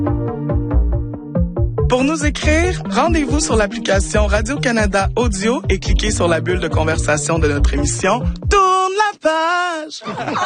Pour nous écrire, rendez-vous sur l'application Radio-Canada Audio et cliquez sur la bulle de conversation de notre émission. Tourne la page!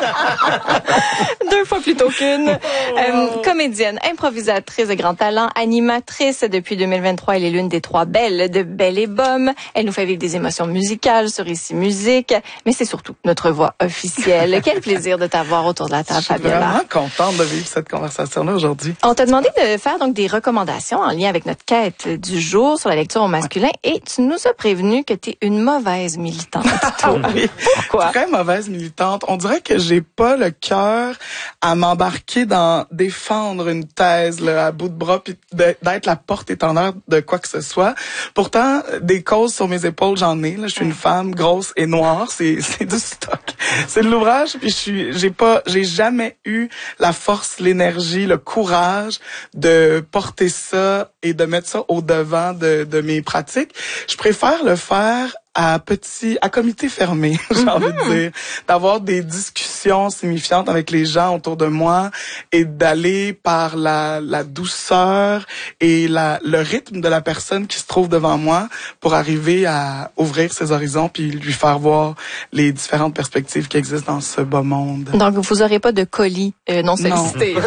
2 fois plutôt qu'une. Comédienne, improvisatrice de grand talent, animatrice depuis 2023. Elle est l'une des 3 belles de Belle et Bomme. Elle nous fait vivre des émotions musicales sur Ici Musique, mais c'est surtout notre voix officielle. Quel plaisir de t'avoir autour de la table, Fabiola. Je suis vraiment contente de vivre cette conversation-là aujourd'hui. On t'a demandé de faire donc des recommandations en lien avec notre quête du jour sur la lecture au masculin et tu nous as prévenu que tu es une mauvaise militante. Oui. Pourquoi? Très mauvaise militante. On dirait que j'ai pas le cœur à m'embarquer dans défendre une thèse là, à bout de bras puis d'être la porte-étendard de quoi que ce soit. Pourtant, des causes sur mes épaules, j'en ai. Là. Je suis une femme grosse et noire. C'est du stock. C'est de l'ouvrage. Puis j'ai jamais eu la force, l'énergie, le courage de porter ça et de mettre ça au devant de mes pratiques. Je préfère le faire à comité fermé, j'ai envie de dire, d'avoir des discussions signifiantes avec les gens autour de moi et d'aller par la douceur et le rythme de la personne qui se trouve devant moi pour arriver à ouvrir ses horizons puis lui faire voir les différentes perspectives qui existent dans ce beau monde. Donc, vous aurez pas de colis non sollicités.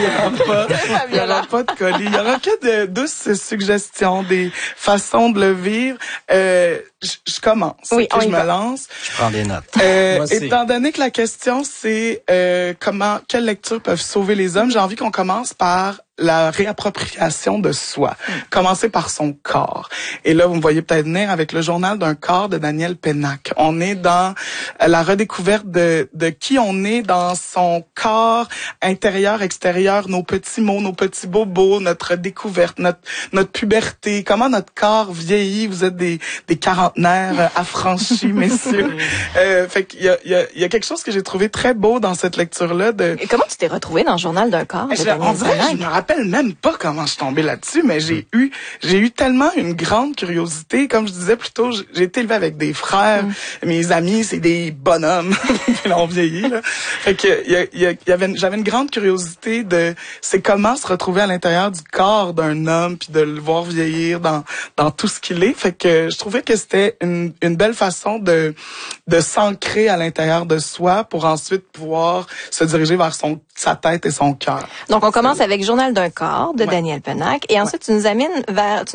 Il y aura pas de colis. Il y aura que de douces suggestions, des façons de le vivre. Je commence. Oui, je me lance. Je prends des notes. Étant donné que la question c'est quelles lectures peuvent sauver les hommes, j'ai envie qu'on commence par la réappropriation de soi. Commencer par son corps. Et là, vous me voyez peut-être venir avec le journal d'un corps de Daniel Pénac. On est dans la redécouverte de qui on est dans son corps intérieur, extérieur, nos petits mots, nos petits bobos, notre découverte, notre puberté, comment notre corps vieillit. Vous êtes des quarantenaires affranchis, messieurs. Fait qu'il y a quelque chose que j'ai trouvé très beau dans cette lecture-là. Et comment tu t'es retrouvé dans le journal d'un corps de Daniel Pénac? Je me rappelle même pas comment je suis tombée là-dessus, mais j'ai eu tellement une grande curiosité. Comme je disais plus tôt, j'ai été élevée avec des frères. Mes amis, c'est des bonhommes. Ils ont vieilli, là. Fait que j'avais une grande curiosité c'est comment se retrouver à l'intérieur du corps d'un homme puis de le voir vieillir dans tout ce qu'il est. Fait que je trouvais que c'était une belle façon de s'ancrer à l'intérieur de soi pour ensuite pouvoir se diriger vers sa tête et son cœur. Donc, on commence avec Journal d'un corps de Daniel Pénac et ensuite tu nous amènes vers